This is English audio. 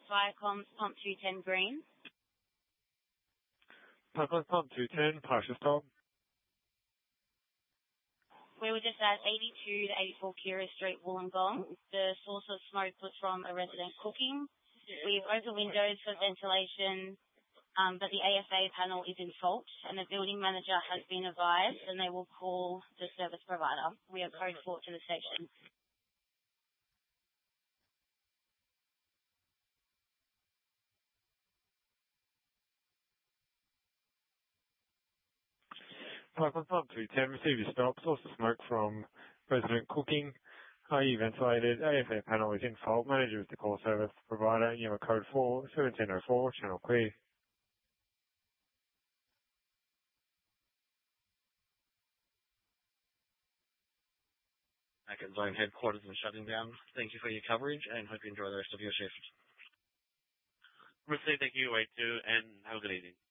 Viacom's Pump 210 green. Pump 210, partial stop. We were just at 82 to 84 Kira Street, Wollongong. The source of smoke was from a resident cooking. We've opened windows for ventilation, but the AFA panel is in fault, and the building manager has been advised, and they will call the service provider. We are code 4 to the station. Pump 210, receive your stop. Source of smoke from resident cooking. IE ventilated. AFA panel is in fault. Manager is the call service provider. You are code 4, 1704, channel clear. Atkins Zone headquarters is shutting down. Thank you for your coverage and hope you enjoy the rest of your shift. Thank you, Wait2, and have a good evening.